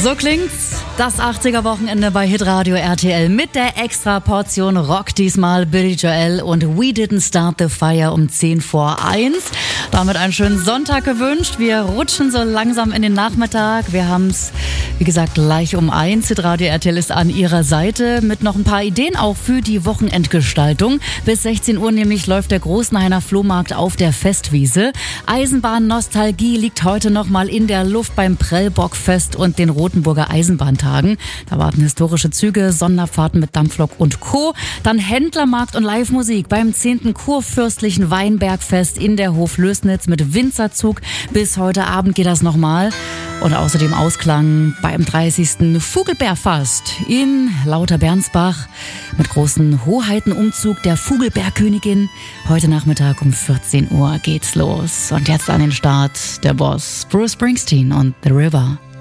So klingt's. Das 80er-Wochenende bei Hitradio RTL mit der extra Portion Rock. Diesmal Billy Joel und We Didn't Start the Fire um 10:01. Damit einen schönen Sonntag gewünscht. Wir rutschen so langsam in den Nachmittag. Wir haben's, wie gesagt, gleich um 1. Hitradio RTL ist an Ihrer Seite mit noch ein paar Ideen auch für die Wochenendgestaltung. Bis 16 Uhr nämlich läuft der Großenhainer Flohmarkt auf der Festwiese. Eisenbahn-Nostalgie liegt heute noch mal in der Luft beim Prellbockfest und den Rotenburger Eisenbahntagen. Da warten historische Züge, Sonderfahrten mit Dampflok und Co. Dann Händlermarkt und Live-Musik beim 10. Kurfürstlichen Weinbergfest in der Hoflößnitz mit Winzerzug. Bis heute Abend geht das nochmal. Und außerdem Ausklang beim 30. Vogelbeerfast in Lauterbernsbach mit großen Hoheitenumzug der Vogelbeerkönigin. Heute Nachmittag um 14 Uhr geht's los. Und jetzt an den Start der Boss Bruce Springsteen und The River.